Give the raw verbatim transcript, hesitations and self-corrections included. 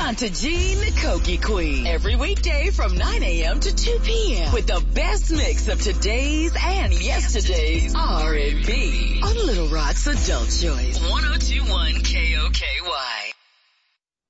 Tanta Jean, the Koki Queen. Every weekday from nine a.m. to two p.m. with the best mix of today's and yesterday's R and B on Little Rock's Adult Choice. one oh two point one K O K Y.